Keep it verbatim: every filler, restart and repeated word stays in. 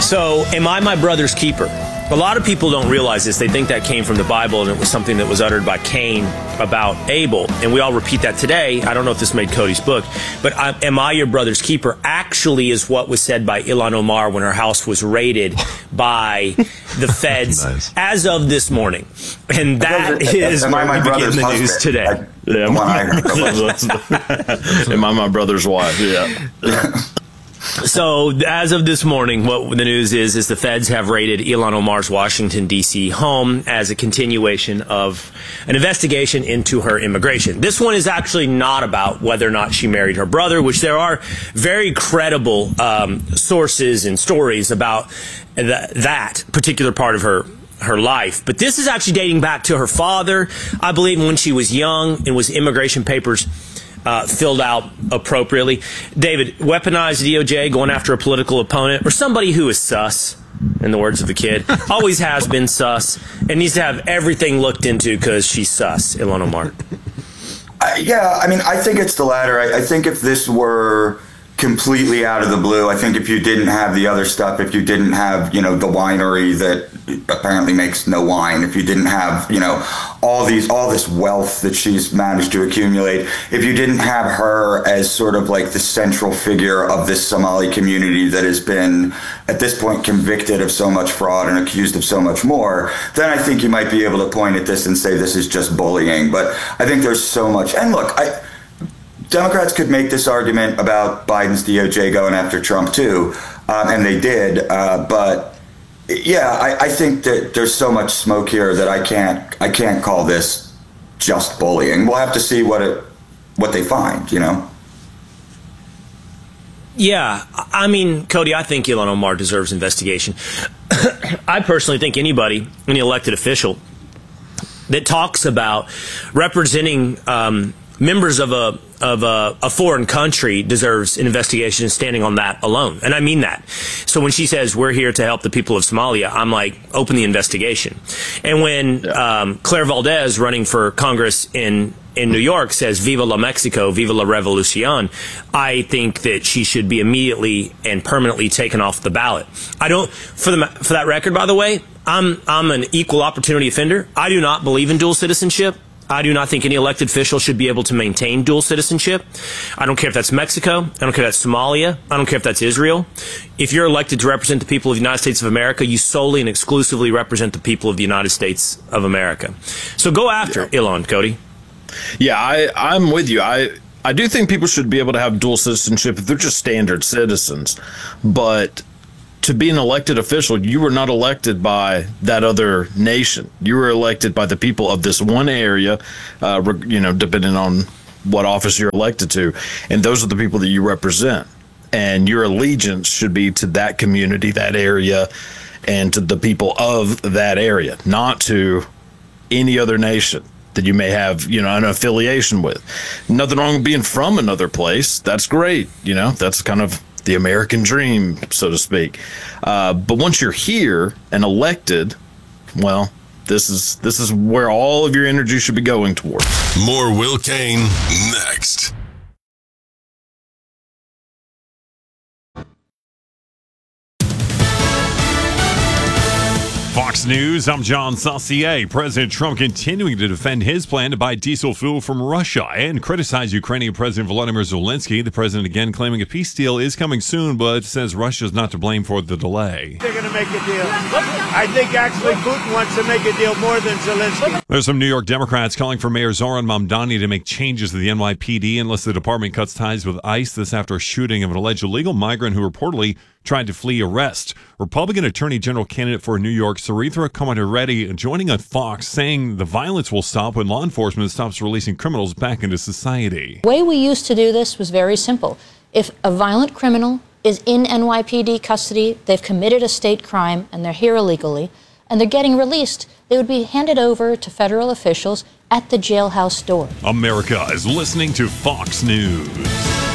So, am I my brother's keeper? A lot of people don't realize this. They think that came from the Bible, and it was something that was uttered by Cain about Abel. And we all repeat that today. I don't know if this made Cody's book, but I, am I your brother's keeper actually is what was said by Ilhan Omar when her house was raided by the feds nice. As of this morning. And that is am where I my we begin the husband? news today. I, yeah, am I, am I my brother's wife? Yeah. yeah. So, as of this morning, what the news is, is the feds have raided Ilhan Omar's Washington, D C home as a continuation of an investigation into her immigration. This one is actually not about whether or not she married her brother, which there are very credible um, sources and stories about th that particular part of her her life. But this is actually dating back to her father, I believe, when she was young and was immigration papers Uh, filled out appropriately. David, weaponized D O J going after a political opponent or somebody who is sus, in the words of the kid, always has been sus, and needs to have everything looked into because she's sus, Ilhan Omar. Uh, yeah, I mean, I think it's the latter. I, I think if this were completely out of the blue, I think if you didn't have the other stuff, if you didn't have, you know, the winery that apparently makes no wine, if you didn't have, you know, all these, all this wealth that she's managed to accumulate, if you didn't have her as sort of like the central figure of this Somali community that has been at this point convicted of so much fraud and accused of so much more, then I think you might be able to point at this and say this is just bullying. But I think there's so much, and look, I, Democrats could make this argument about Biden's D O J going after Trump too, um, and they did. Uh, but yeah, I, I think that there's so much smoke here that I can't I can't call this just bullying. We'll have to see what it what they find, you know. Yeah, I mean, Cody, I think Ilhan Omar deserves investigation. I personally think anybody, any elected official, that talks about representing um, members of a of a, a foreign country deserves an investigation standing on that alone. And I mean that. So when she says we're here to help the people of Somalia, I'm like, open the investigation. And when um, Claire Valdez, running for Congress in in New York, says Viva la Mexico, Viva la Revolucion, I think that she should be immediately and permanently taken off the ballot. I don't, for the for that record, by the way, I'm I'm an equal opportunity offender. I do not believe in dual citizenship. I do not think any elected official should be able to maintain dual citizenship. I don't care if that's Mexico. I don't care if that's Somalia. I don't care if that's Israel. If you're elected to represent the people of the United States of America, you solely and exclusively represent the people of the United States of America. So go after yeah. Ilhan, Cody. Yeah, I, I'm with you. I, I do think people should be able to have dual citizenship if they're just standard citizens. But to be an elected official, you were not elected by that other nation. You were elected by the people of this one area, uh, you know, depending on what office you're elected to. And those are the people that you represent. And your allegiance should be to that community, that area, and to the people of that area, not to any other nation that you may have, you know, an affiliation with. Nothing wrong with being from another place. That's great. You know, that's kind of the American dream, so to speak. Uh, but once you're here and elected, well, this is this is where all of your energy should be going towards. More Will Cain next. Fox News, I'm John Saucier. President Trump continuing to defend his plan to buy diesel fuel from Russia and criticize Ukrainian President Volodymyr Zelensky. The president again claiming a peace deal is coming soon, but says Russia's not to blame for the delay. They're going to make a deal. I think actually Putin wants to make a deal more than Zelensky. There's some New York Democrats calling for Mayor Zoran Mamdani to make changes to the N Y P D unless the department cuts ties with ICE. This after a shooting of an alleged illegal migrant who reportedly tried to flee arrest. Republican Attorney General candidate for New York, Sarithra Komodoredi, joining on Fox, saying the violence will stop when law enforcement stops releasing criminals back into society. The way we used to do this was very simple. If a violent criminal is in N Y P D custody, they've committed a state crime, and they're here illegally, and they're getting released, they would be handed over to federal officials at the jailhouse door. America is listening to Fox News.